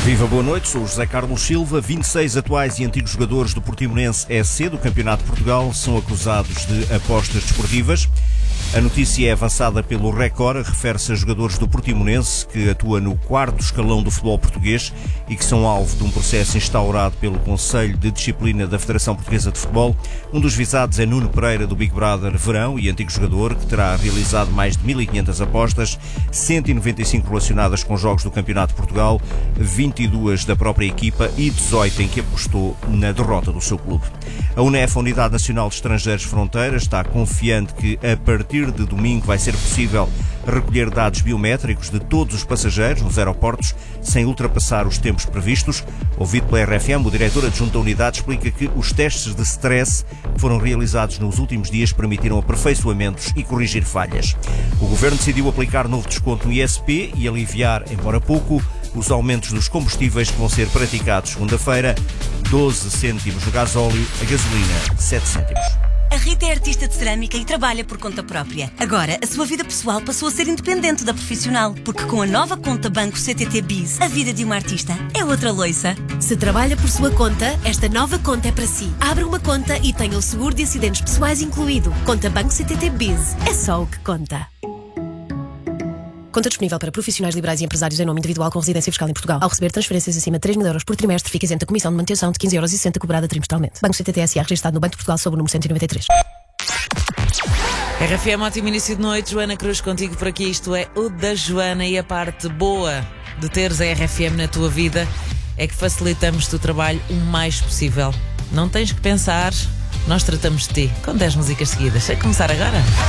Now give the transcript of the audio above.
Viva, boa noite, sou o José Carlos Silva. 26 atuais e antigos jogadores do Portimonense SC do Campeonato de Portugal são acusados de apostas desportivas. A notícia é avançada pelo Record, refere-se a jogadores do Portimonense que atua no 4º escalão do futebol português e que são alvo de um processo instaurado pelo Conselho de Disciplina da Federação Portuguesa de Futebol. Um dos visados é Nuno Pereira, do Big Brother Verão e antigo jogador, que terá realizado mais de 1.500 apostas, 195 relacionadas com jogos do Campeonato de Portugal, 22 da própria equipa e 18 em que apostou na derrota do seu clube. A UNEF, a Unidade Nacional de Estrangeiros Fronteiras, está confiante que a partir de domingo vai ser possível recolher dados biométricos de todos os passageiros nos aeroportos sem ultrapassar os tempos previstos. Ouvido pela RFM, o diretor adjunto da unidade explica que os testes de stress que foram realizados nos últimos dias permitiram aperfeiçoamentos e corrigir falhas. O Governo decidiu aplicar novo desconto no ISP e aliviar, embora pouco, os aumentos dos combustíveis que vão ser praticados segunda-feira. 12 cêntimos no gasóleo, a gasolina 7 cêntimos. A Rita é artista de cerâmica e trabalha por conta própria. Agora, a sua vida pessoal passou a ser independente da profissional, porque com a nova conta Banco CTT Biz, a vida de uma artista é outra loiça. Se trabalha por sua conta, esta nova conta é para si. Abra uma conta e tenha o seguro de acidentes pessoais incluído. Conta Banco CTT Biz. É só o que conta. Conta disponível para profissionais liberais e empresários em nome individual com residência fiscal em Portugal. Ao receber transferências acima de 3.000 euros por trimestre, fica isento da comissão de manutenção de 15,60 € cobrada trimestralmente. Banco CTT SA, registado no Banco de Portugal sob o número 193. RFM, ótimo início de noite. Joana Cruz contigo por aqui. Isto é o da Joana, e a parte boa de teres a RFM na tua vida é que facilitamos-te o trabalho o mais possível. Não tens que pensar, nós tratamos de ti com 10 músicas seguidas. A começar agora.